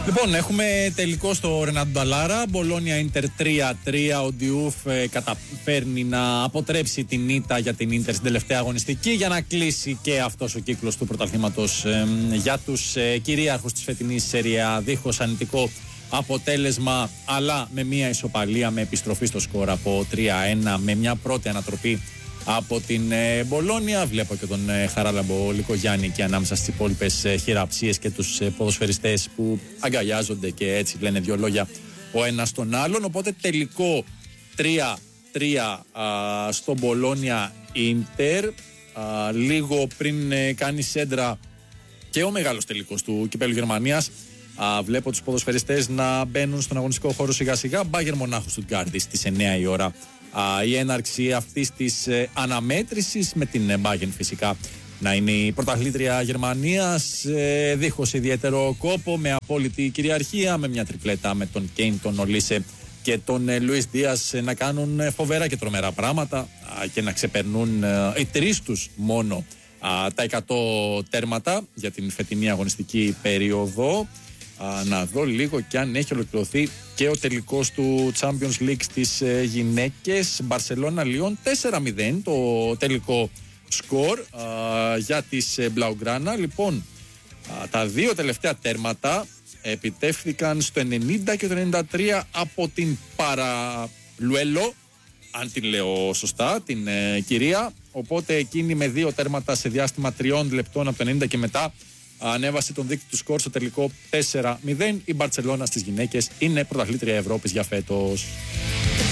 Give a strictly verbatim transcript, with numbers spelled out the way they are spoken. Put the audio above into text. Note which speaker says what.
Speaker 1: Λοιπόν, έχουμε τελικό στο Ρενάντο Νταλάρα. Μπολόνια Ίντερ τρία τρία. Ο Ντιούφ ε, καταφέρνει να αποτρέψει την ήττα για την Ίντερ στην τελευταία αγωνιστική για να κλείσει και αυτός ο κύκλος του πρωταθλήματος ε, για τους ε, κυρίαρχους της φετινής σερία, δίχως αρνητικό αποτέλεσμα, αλλά με μια ισοπαλία, με επιστροφή στο σκορ από τρία ένα, με μια πρώτη ανατροπή από την ε, Μπολόνια. Βλέπω και τον ε, Χαράλαμπο Λικογιάννη και ανάμεσα στις υπόλοιπες ε, χειραψίες και τους ε, ποδοσφαιριστές που αγκαλιάζονται και έτσι λένε δύο λόγια ο ένας τον άλλον. Οπότε τελικό τρία τρία στο Μπολόνια Ίντερ, λίγο πριν ε, κάνει σέντρα και ο μεγάλος τελικός του Κυπέλλου Γερμανίας. Α, βλέπω τους ποδοσφαιριστές να μπαίνουν στον αγωνιστικό χώρο σιγά σιγά. Μπάγερ Μονάχου Στουτγκάρδη στις εννιά η ώρα. Α, η έναρξη αυτής της ε, αναμέτρησης, με την Μπάγερ φυσικά να είναι η πρωταθλήτρια Γερμανίας, ε, δίχως ιδιαίτερο κόπο, με απόλυτη κυριαρχία, με μια τριπλέτα με τον Κέιν, τον Ολίσε και τον ε, Λουίς Δίας ε, να κάνουν ε, φοβερά και τρομερά πράγματα α, και να ξεπερνούν ε, οι τρεις τους μόνο α, τα εκατό τέρματα για την φετινή αγωνιστική περίοδο. Α, να δω λίγο και αν έχει ολοκληρωθεί και ο τελικός του Champions League στις ε, γυναίκες. Μπαρσελόνα Λιόν τέσσερα μηδέν το τελικό σκορ α, για τις ε, Μπλαουγκράνα. Λοιπόν, α, τα δύο τελευταία τέρματα επιτεύχθηκαν στο ενενήντα και το ενενήντα τρία από την Παραλουέλο, αν την λέω σωστά, την ε, κυρία. Οπότε εκείνη με δύο τέρματα σε διάστημα τριών λεπτών από το ενενήντα και μετά ανέβασε τον δείκτη του σκορ στο τελικό τέσσερα μηδέν. Η Μπαρτσελώνα στις γυναίκες είναι πρωταθλήτρια Ευρώπης για φέτος.